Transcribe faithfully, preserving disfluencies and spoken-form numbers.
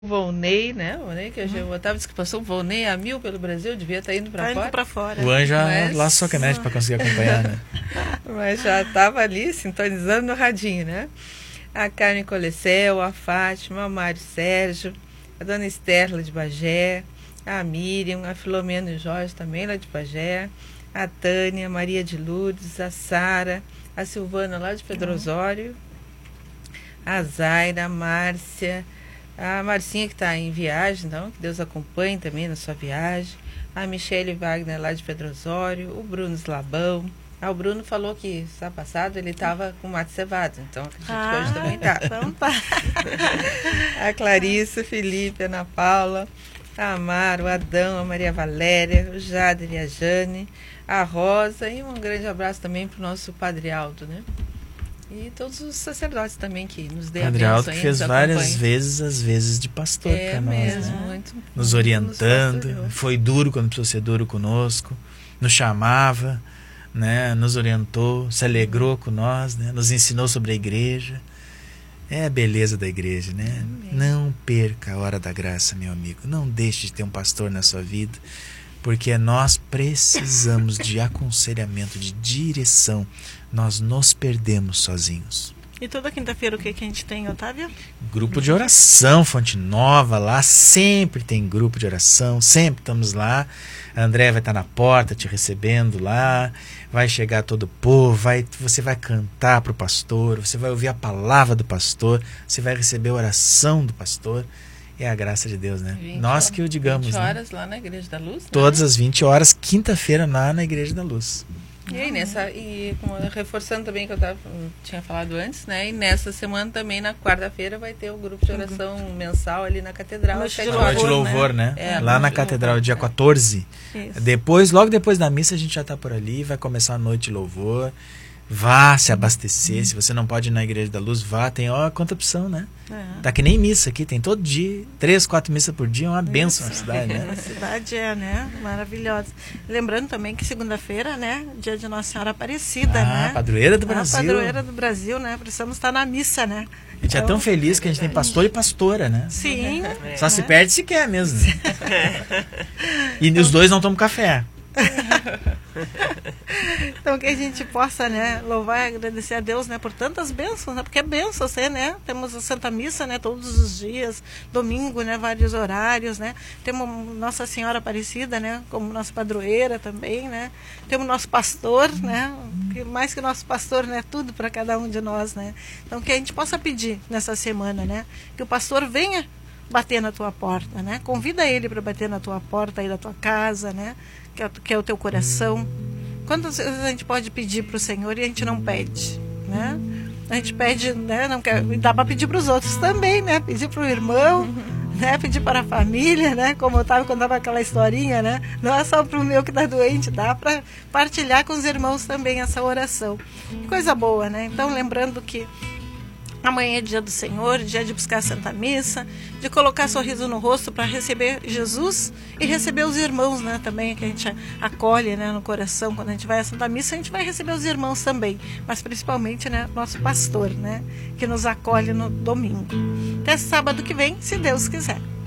Volney, né? O Volney, que eu já botava discussão, Volney a mil pelo Brasil, devia estar indo para tá fora. Indo pra fora. O Anjo Mas... lá só que mete para conseguir acompanhar, né? Mas já estava ali sintonizando no radinho, né? A Carmen Colecel, a Fátima, o Mário Sérgio, a Dona Esther lá de Bagé, a Miriam, a Filomena e Jorge também lá de Bagé, a Tânia, a Maria de Lourdes, a Sara, a Silvana lá de Pedro Osório, a Zaira, a Márcia, a Marcinha que está em viagem, então, que Deus acompanhe também na sua viagem, a Michele Wagner lá de Pedro Osório, o Bruno Slabão. Ah, o Bruno falou que sábado passado ele estava com mate cevado, então acredito ah, que hoje também está. Então tá. A Clarissa, o Felipe, a Ana Paula, a Amaro, o Adão, a Maria Valéria, o Jader e a Jane, a Rosa, e um grande abraço também para o nosso Padre Aldo, né? E todos os sacerdotes também que nos dêem a Padre Aldo bênção que aí, fez nos várias acompanha. vezes as vezes de pastor É para nós, mesmo, né? muito, Nos muito orientando, nos foi duro quando precisou ser duro conosco, nos chamava, né? Nos orientou, se alegrou com nós, né? Nos ensinou sobre a igreja. É a beleza da igreja, né? É Não perca a hora da graça, meu amigo. Não deixe de ter um pastor na sua vida, porque nós precisamos de aconselhamento, de direção. Nós nos perdemos sozinhos. E toda quinta-feira o que, que a gente tem, Otávio? Grupo de oração, Fonte Nova, lá sempre tem grupo de oração, sempre estamos lá. A André vai estar na porta te recebendo lá, vai chegar todo o povo, vai, você vai cantar para o pastor, você vai ouvir a palavra do pastor, você vai receber a oração do pastor. É a graça de Deus, né? Nós que o digamos, vinte horas né? lá na Igreja da Luz. Todas né? as vinte horas, quinta-feira, lá na Igreja da Luz. E aí, nessa, e como, reforçando também que eu tava, tinha falado antes, né? E nessa semana também, na quarta-feira, vai ter o grupo de oração uhum. mensal ali na Catedral. Noite de sete louvor, horas, Noite de louvor, né? né? É, lá na de Catedral, louvor, dia é. quatorze. Isso. Depois, logo depois da missa, a gente já está por ali, vai começar a Noite de Louvor. Vá se abastecer. Se você não pode ir na Igreja da Luz, vá. Tem ó, quanta opção, né? É. Tá que nem missa aqui, tem todo dia. Três, quatro missas por dia, é uma bênção na cidade, né? A cidade é, né? Maravilhosa. Lembrando também que segunda-feira, né? Dia de Nossa Senhora Aparecida, Ah, né? padroeira do A Brasil. padroeira do Brasil, né? Precisamos estar na missa, né? A gente é tão feliz que a gente tem pastor e pastora, né? Sim. Só né? se perde se quer mesmo. E os dois não tomam café. Então que a gente possa, né, louvar e agradecer a Deus, né, por tantas bênçãos, né, porque é bênção ser, né, temos a Santa Missa, né, todos os dias, domingo, né, vários horários, né, temos Nossa Senhora Aparecida, né, como nossa padroeira também, né, temos nosso pastor, né, que mais que nosso pastor, né, tudo para cada um de nós, né, então que a gente possa pedir nessa semana, né, que o pastor venha bater na tua porta, né, convida ele para bater na tua porta aí da tua casa, né, que é, que é o teu coração. Quantas vezes a gente pode pedir para o Senhor e a gente não pede, né? A gente pede, né? Não quer, dá para pedir para os outros também, né? Pedir para o irmão, né? Pedir para a família, né? Como eu estava contando aquela historinha, né? Não é só para o meu que está doente, dá para partilhar com os irmãos também essa oração. Que coisa boa, né? Então, lembrando que amanhã é dia do Senhor, dia de buscar a Santa Missa, de colocar sorriso no rosto para receber Jesus e receber os irmãos, né, também, que a gente acolhe, né, no coração. Quando a gente vai à Santa Missa, a gente vai receber os irmãos também, mas principalmente, né, nosso pastor, né, que nos acolhe no domingo. Até sábado que vem, se Deus quiser.